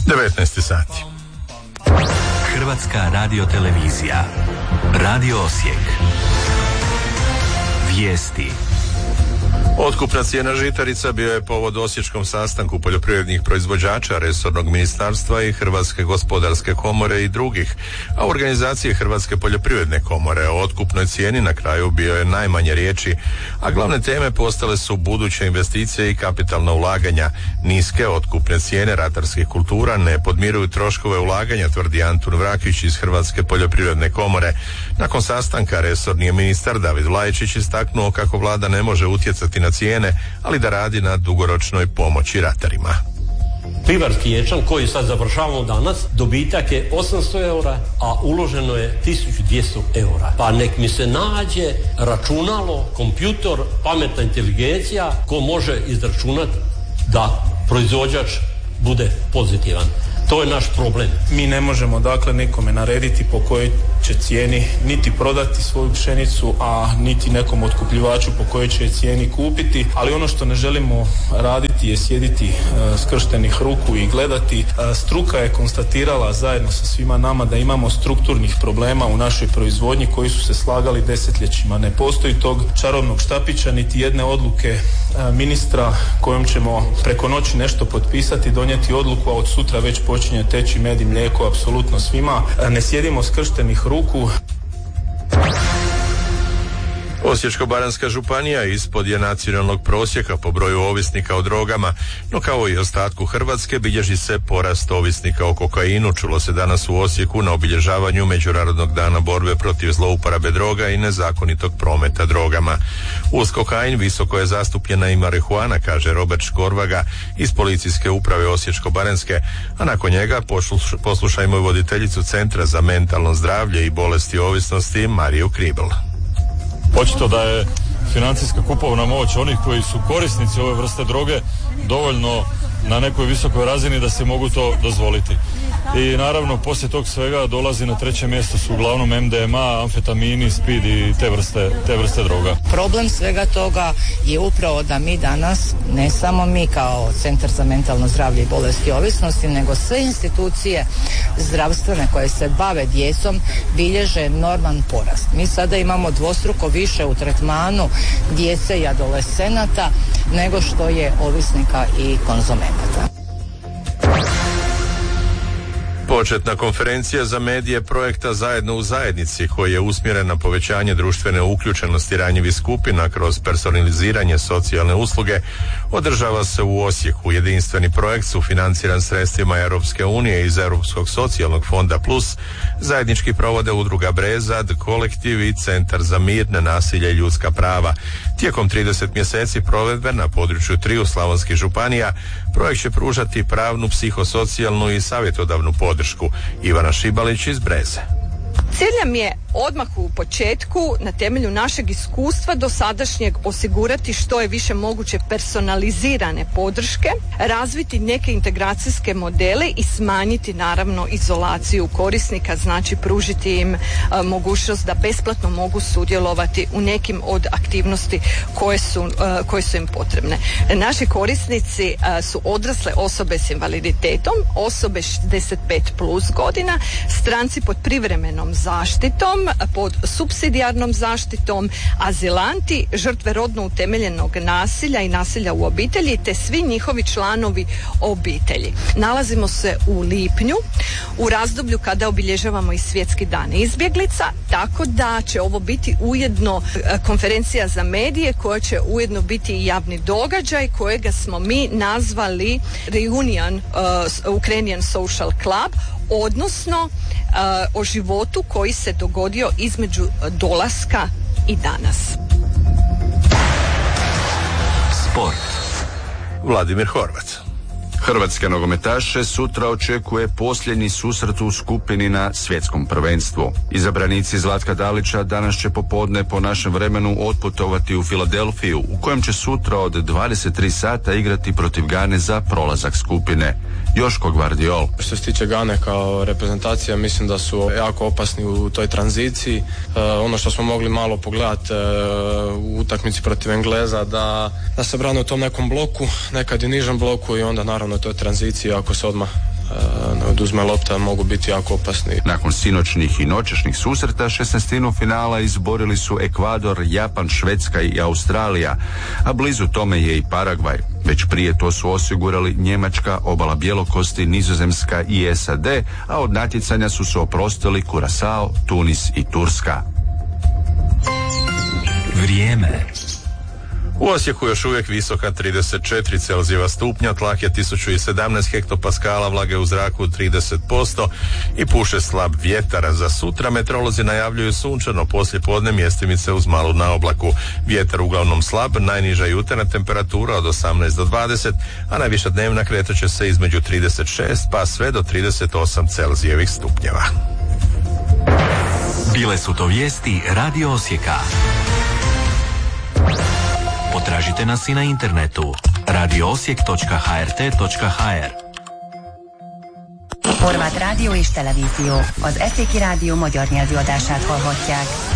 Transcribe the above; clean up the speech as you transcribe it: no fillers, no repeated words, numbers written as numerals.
19 sati. Hrvatska radiotelevizija. Radio Osijek. Vijesti. Otkupna cijena žitarica bio je povod osječkom sastanku poljoprivrednih proizvođača, resornog ministarstva i Hrvatske gospodarske komore i drugih, a u organizaciji Hrvatske poljoprivredne komore o otkupnoj cijeni na kraju bio je najmanje riječi, a glavne teme postale su buduće investicije i kapitalna ulaganja. Niske otkupne cijene ratarskih kultura ne podmiruju troškove ulaganja, tvrdi Antun Vrakić iz Hrvatske poljoprivredne komore. Nakon sastanka resorni ministar David Vlajičić istaknuo kako vlada ne može utjecati na cijene, ali da radi na dugoročnoj pomoći ratarima. Pivarski ječam koji sad završavamo danas, dobitak je 800 eura, a uloženo je 1200 eura. Pa nek mi se nađe računalo, kompjutor, pametna inteligencija ko može izračunati da proizvođač bude pozitivan. To je naš problem. Mi ne možemo dakle nikome narediti po kojoj će cijeni niti prodati svoju pšenicu, a niti nekom otkupljivaču po kojoj će cijeni kupiti, ali ono što ne želimo raditi je sjediti skrštenih ruku i gledati. Struka je konstatirala zajedno sa svima nama da imamo strukturnih problema u našoj proizvodnji koji su se slagali desetljećima. Ne postoji tog čarobnog štapića niti jedne odluke ministra kojom ćemo preko noći nešto potpisati, donijeti odluku, a od sutra već počinje teći med i mlijeko apsolutno svima. Ne sjedimo skrštenih ruku. Osječko-baranjska županija ispod je nacionalnog prosjeka po broju ovisnika o drogama, no kao i ostatku Hrvatske bilježi se porast ovisnika o kokainu. Čulo se danas u Osijeku na obilježavanju Međunarodnog dana borbe protiv zlouporabe droga i nezakonitog prometa drogama. Uz kokain visoko je zastupljena i marihuana, kaže Robert Škorvaga iz Policijske uprave Osječko-baranjske, a nakon njega poslušajmo i voditeljicu Centra za mentalno zdravlje i bolesti ovisnosti Mariju Kribl. Očito da je financijska kupovna moć onih koji su korisnici ove vrste droge dovoljno na nekoj visokoj razini da se mogu to dozvoliti. I naravno poslije tog svega dolazi na treće mjesto su uglavnom MDMA, amfetamini, speed i te vrste droga. Problem svega toga je upravo da mi danas, ne samo mi kao Centar za mentalno zdravlje i bolesti ovisnosti, nego sve institucije zdravstvene koje se bave djecom bilježe enorman porast. Mi sada imamo dvostruko više u tretmanu djece i adolescenata nego što je ovisnika i konzumenata. Početna konferencija za medije projekta Zajedno u zajednici, koji je usmjeren na povećanje društvene uključenosti ranjivih skupina kroz personaliziranje socijalne usluge, održava se u Osijeku. Jedinstveni projekt sufinanciran sredstvima Europske unije iz Europskog socijalnog fonda Plus zajednički provode udruga Brezad, kolektiv i Centar za mir, nenasilje i ljudska prava. Tijekom 30 mjeseci provedbe na području 3 slavonskih županija projekt će pružati pravnu, psihosocijalnu i savjetodavnu podršku. Ivana Šibalić iz Breze. Cilj nam je odmah u početku na temelju našeg iskustva dosadašnjeg osigurati što je više moguće personalizirane podrške, razviti neke integracijske modele i smanjiti naravno izolaciju korisnika, znači pružiti im mogućnost da besplatno mogu sudjelovati u nekim od aktivnosti koje su im potrebne. Naši korisnici su odrasle osobe s invaliditetom, osobe 65 plus godina, stranci pod privremenom zaštitom, pod supsidijarnom zaštitom, azilanti, žrtve rodno utemeljenog nasilja i nasilja u obitelji, te svi njihovi članovi obitelji. Nalazimo se u lipnju, u razdoblju kada obilježavamo i Svjetski dan izbjeglica, tako da će ovo biti ujedno konferencija za medije koja će ujedno biti i javni događaj kojega smo mi nazvali Reunion Ukrainian Social Club, odnosno o životu koji se dogodio između dolaska i danas. Sport. Vladimir Horvat. Hrvatske nogometaše sutra očekuje posljednji susret u skupini na svjetskom prvenstvu. Izabranici Zlatka Dalića danas će popodne po našem vremenu otputovati u Filadelfiju, u kojem će sutra od 23 sata igrati protiv Gane za prolazak skupine. Joško Gvardiol. Što se tiče Gane kao reprezentacija, mislim da su jako opasni u toj tranziciji. Ono što smo mogli malo pogledati u utakmici protiv Engleza, da se brane u tom nekom bloku, nekad i nižem bloku i onda naravno to je tranzicija ako se odmah ne oduzme lopta, mogu biti jako opasni. Nakon sinoćnih i noćašnjih susreta 16. finala izborili su Ekvador, Japan, Švedska i Australija, a blizu tome je i Paragvaj. Već prije to su osigurali Njemačka, Obala Bjelokosti, Nizozemska i SAD, a od natjecanja su se oprostili Kurasao, Tunis i Turska. Vrijeme. U Osijeku još uvijek visoka 34 Celzijeva stupnja, tlak je 1017 hektopaskala, vlage u zraku 30% i puše slab vjetar. Za sutra meteorolozi najavljuju sunčano poslijepodne, mjestimice uz malu naoblaku. Vjetar uglavnom slab, najniža jutarnja temperatura od 18 do 20, a najviša dnevna kretat će se između 36 pa sve do 38 Celzijevih stupnjeva. Bile su to vijesti Radio Osijeka. Potražite nas i na internetu radioosijek.hrt.hr. Horváth Rádió és Televízió, az Eszéki Rádió magyar nyelvű adását hallhatják.